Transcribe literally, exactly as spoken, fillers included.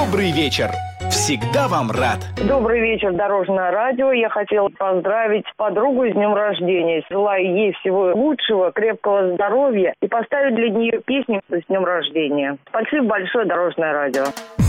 Добрый вечер. Всегда вам рад. Добрый вечер, Дорожное радио. Я хотела поздравить подругу с днем рождения. Желаю ей всего лучшего, крепкого здоровья и поставить для нее песню с днем рождения. Спасибо большое, Дорожное радио.